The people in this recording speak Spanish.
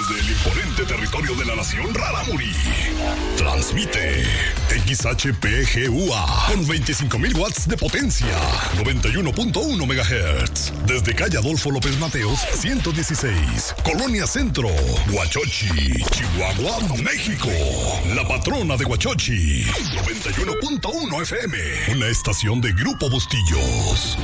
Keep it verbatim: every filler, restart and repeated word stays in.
Desde el imponente territorio de la nación Rarámuri. Transmite X H P G U A con veinticinco mil watts de potencia. noventa y uno punto uno megahertz. Desde calle Adolfo López Mateos, ciento dieciséis. Colonia Centro, Huachochi, Chihuahua, México. La patrona de Huachochi. noventa y uno punto uno F M. Una estación de Grupo Bustillos.